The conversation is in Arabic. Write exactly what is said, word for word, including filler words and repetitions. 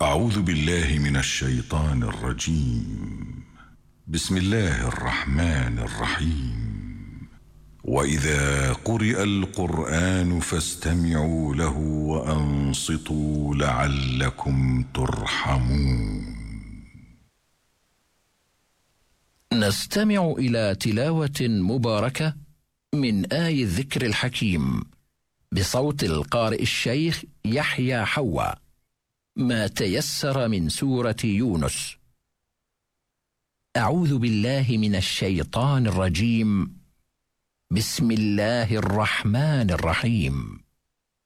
أعوذ بالله من الشيطان الرجيم. بسم الله الرحمن الرحيم. وإذا قرئ القرآن فاستمعوا له وأنصتوا لعلكم ترحمون. نستمع إلى تلاوة مباركة من آي الذكر الحكيم بصوت القارئ الشيخ يحيى حوا، ما تيسر من سورة يونس. أعوذ بالله من الشيطان الرجيم. بسم الله الرحمن الرحيم.